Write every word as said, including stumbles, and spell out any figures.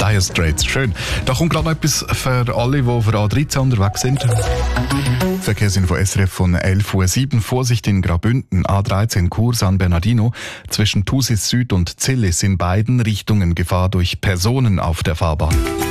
Dire Straits. Schön. Da kommt gerade noch etwas für alle, die für A dreizehn unterwegs sind. Verkehrsinfo S R F von elf Uhr sieben. Vorsicht in Graubünden, A dreizehn Chur San Bernardino. Zwischen Thusis Süd und Zillis in beiden Richtungen Gefahr durch Personen auf der Fahrbahn.